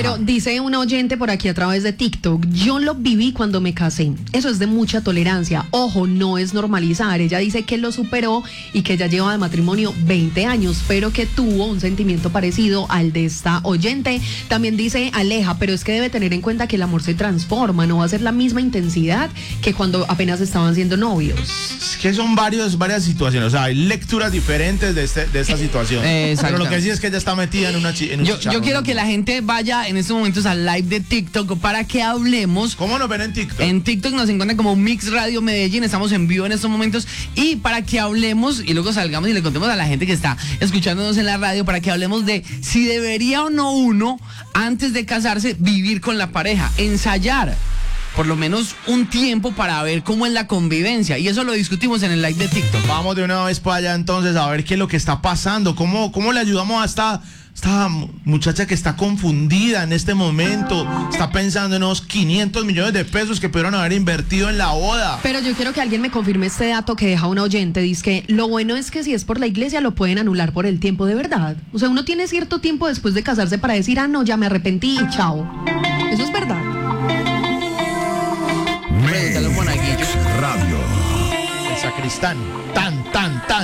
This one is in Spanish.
Pero dice una oyente por aquí a través de TikTok, yo lo viví cuando me casé. Eso es de mucha tolerancia. Ojo, no es normalizar. Ella dice que lo superó y que ya lleva de matrimonio 20 años, pero que tuvo un sentimiento parecido al de esta oyente. También dice Aleja, pero es que debe tener en cuenta que el amor se transforma, no va a ser la misma intensidad que cuando apenas estaban siendo novios. Es que son varias situaciones, o sea, hay lecturas diferentes de esta situación. Pero lo que sí es que ella está metida en un yo quiero que la gente vaya en estos momentos al live de TikTok para que hablemos. ¿Cómo nos ven en TikTok? En TikTok nos encuentran como Mix Radio Medellín, estamos en vivo en estos momentos y para que hablemos y luego salgamos y le contemos a la gente que está escuchándonos en la radio para que hablemos de si debería o no uno, antes de casarse, vivir con la pareja, ensayar por lo menos un tiempo para ver cómo es la convivencia, y eso lo discutimos en el live de TikTok. Vamos de una vez para allá entonces a ver qué es lo que está pasando, cómo le ayudamos a esta muchacha que está confundida en este momento, está pensando en unos 500 millones de pesos que pudieron haber invertido en la boda. Pero yo quiero que alguien me confirme este dato que deja una oyente. Dice que lo bueno es que si es por la iglesia lo pueden anular por el tiempo de verdad. O sea, uno tiene cierto tiempo después de casarse para decir, no, ya me arrepentí y chao. Eso es verdad. Pregúntalo, Monaguillo. Radio. El sacristán, tan